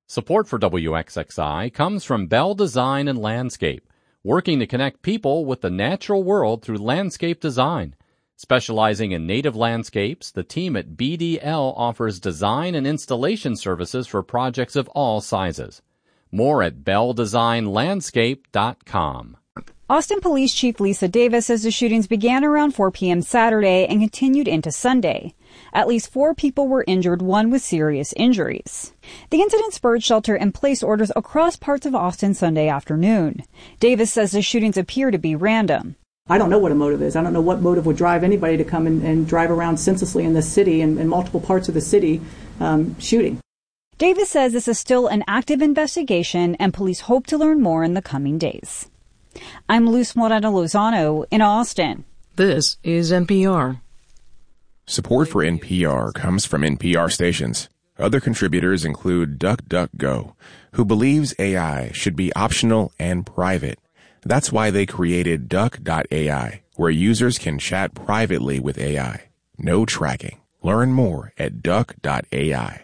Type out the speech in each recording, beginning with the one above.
Support for WXXI comes from Bell Design and Landscape, working to connect people with the natural world through landscape design. Specializing in native landscapes, the team at BDL offers design and installation services for projects of all sizes. More at belldesignlandscape.com. Austin Police Chief Lisa Davis says the shootings began around 4 p.m. Saturday and continued into Sunday. At least 4 people were injured, one with serious injuries. The incident spurred shelter-in-place orders across parts of Austin Sunday afternoon. Davis says the shootings appear to be random. I don't know what a motive is. I don't know what motive would drive anybody to come and drive around senselessly in this city and in multiple parts of the city shooting. Davis says this is still an active investigation and police hope to learn more in the coming days. I'm Luz Moreno Lozano in Austin. This is NPR. Support for NPR comes from NPR stations. Other contributors include DuckDuckGo, who believes AI should be optional and private. That's why they created Duck.ai, where users can chat privately with AI. No tracking. Learn more at Duck.ai.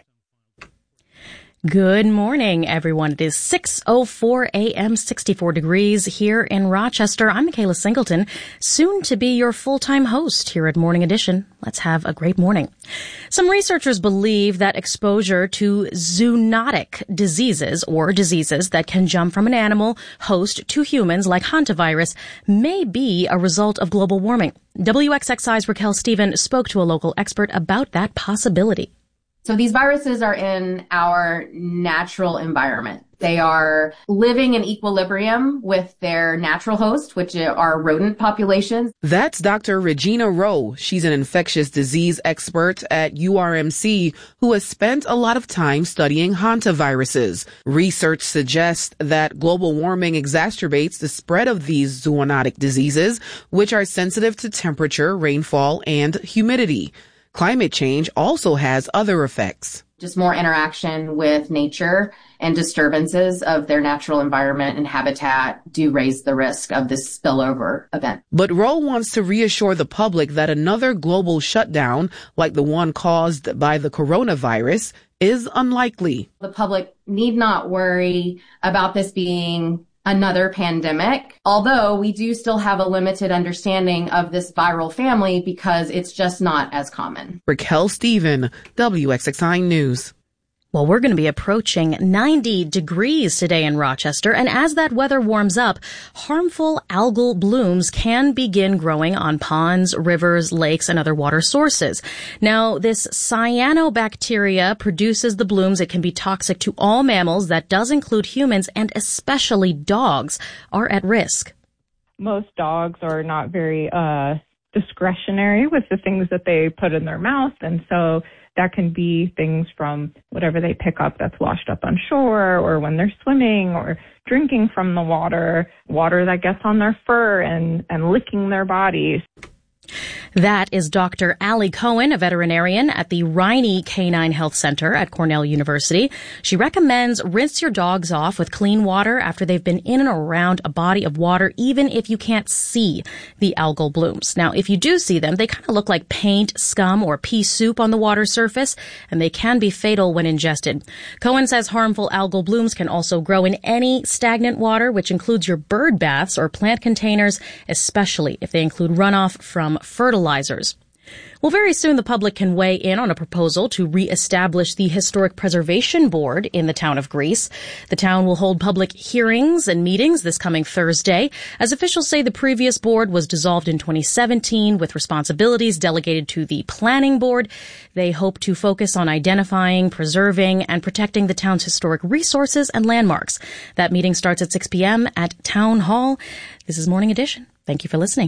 Good morning, everyone. It is 6:04 a.m., 64 degrees here in Rochester. I'm Michaela Singleton, soon to be your full-time host here at Morning Edition. Let's have a great morning. Some researchers believe that exposure to zoonotic diseases, or diseases that can jump from an animal host to humans like hantavirus, may be a result of global warming. WXXI's Raquel Stephen spoke to a local expert about that possibility. So these viruses are in our natural environment. They are living in equilibrium with their natural host, which are rodent populations. That's Dr. Regina Rowe. She's an infectious disease expert at URMC who has spent a lot of time studying hantaviruses. Research suggests that global warming exacerbates the spread of these zoonotic diseases, which are sensitive to temperature, rainfall, and humidity. Climate change also has other effects. Just more interaction with nature and disturbances of their natural environment and habitat do raise the risk of this spillover event. But Rowe wants to reassure the public that another global shutdown, like the one caused by the coronavirus, is unlikely. The public need not worry about this being another pandemic, although we do still have a limited understanding of this viral family because it's just not as common. Raquel Stephen, WXXI News. Well, we're going to be approaching 90 degrees today in Rochester, and as that weather warms up, harmful algal blooms can begin growing on ponds, rivers, lakes, and other water sources. Now, this cyanobacteria produces the blooms. It can be toxic to all mammals. That does include humans, and especially dogs are at risk. Most dogs are not very discretionary with the things that they put in their mouth, and so that can be things from whatever they pick up that's washed up on shore, or when they're swimming or drinking from the water that gets on their fur and licking their bodies. That is Dr. Allie Cohen, a veterinarian at the Riney Canine Health Center at Cornell University. She recommends rinse your dogs off with clean water after they've been in and around a body of water, even if you can't see the algal blooms. Now, if you do see them, they kind of look like paint, scum, or pea soup on the water surface, and they can be fatal when ingested. Cohen says harmful algal blooms can also grow in any stagnant water, which includes your bird baths or plant containers, especially if they include runoff from fertilizers. Well, very soon the public can weigh in on a proposal to reestablish the Historic Preservation Board in the town of Greece. The town will hold public hearings and meetings this coming Thursday, as officials say the previous board was dissolved in 2017 with responsibilities delegated to the Planning Board. They hope to focus on identifying, preserving, and protecting the town's historic resources and landmarks. That meeting starts at 6 p.m. at Town Hall. This is Morning Edition. Thank you for listening.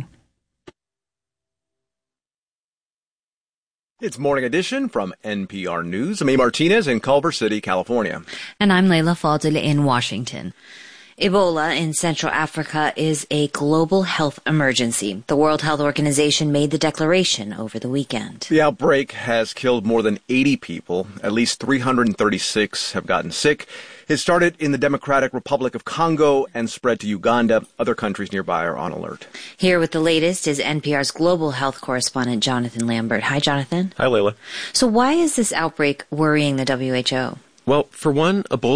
It's Morning Edition from NPR News. I'm A. Martinez in Culver City, California. And I'm Layla Fadel in Washington. Ebola in Central Africa is a global health emergency. The World Health Organization made the declaration over the weekend. The outbreak has killed more than 80 people. At least 336 have gotten sick. It started in the Democratic Republic of Congo and spread to Uganda. Other countries nearby are on alert. Here with the latest is NPR's global health correspondent, Jonathan Lambert. Hi, Jonathan. Hi, Layla. So why is this outbreak worrying the WHO? Well, for one, Ebola